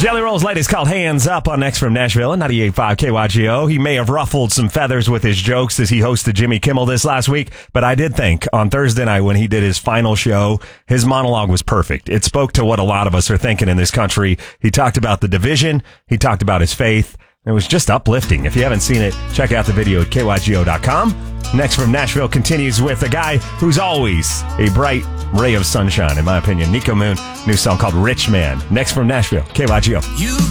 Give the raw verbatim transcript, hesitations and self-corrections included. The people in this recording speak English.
Jelly Roll's latest called Hands Up on Next from Nashville and ninety-eight point five K Y G O. He may have ruffled some feathers with his jokes as he hosted Jimmy Kimmel this last week, but I did think on Thursday night when he did his final show, his monologue was perfect. It spoke to what a lot of us are thinking in this country. He talked about the division. He talked about his faith. It was just uplifting. If you haven't seen it, check out the video at K Y G O dot com. Next from Nashville continues with a guy who's always a bright ray of sunshine, in my opinion. Nico Moon, new song called Rich Man. Next from Nashville, K Y G O. You